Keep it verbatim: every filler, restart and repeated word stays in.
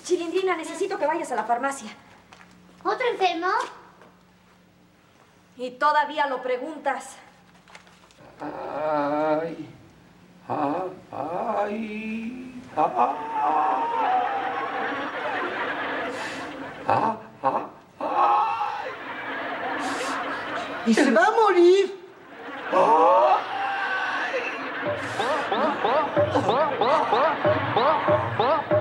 Chilindrina, necesito que vayas a la farmacia. ¿Otro enfermo? Y todavía lo preguntas. Ay, ay, ay, ay, ay, ay. ¡Y se va a morir! Ay.